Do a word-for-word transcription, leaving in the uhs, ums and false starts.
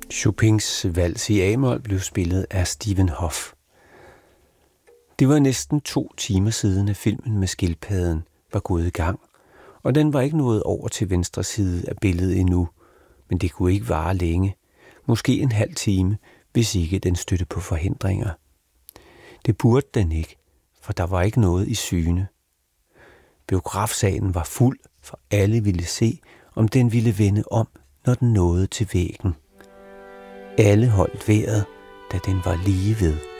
Chopins vals i A-mol blev spillet af Stephen Hoff. Det var næsten to timer siden, at filmen med skildpadden var gået i gang, og den var ikke nået over til venstre side af billedet endnu, men det kunne ikke vare længe, måske en halv time, hvis ikke den stødte på forhindringer. Det burde den ikke, for der var ikke noget i syne. Biografsalen var fuld, for alle ville se, om den ville vende om, når den nåede til væggen. Alle holdt vejret, da den var lige ved.